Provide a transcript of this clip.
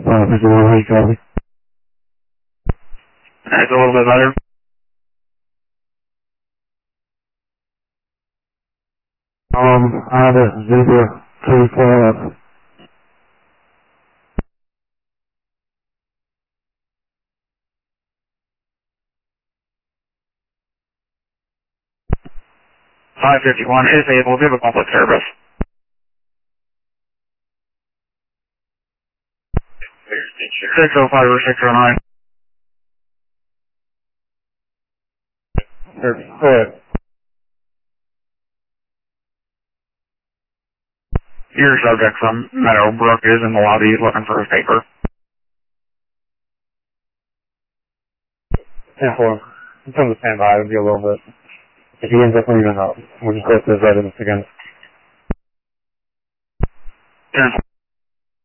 Mr. Willie, copy. That's a little bit better. I had a Zebra 2 551 is able to give a public service. 605 or 609. Go ahead. Your subject from Meadowbrook is in the lobby looking for his paper. Yeah, well, in terms of standby, it would be a little bit. If he ends up leaving, we'll just go through his evidence again. Yeah.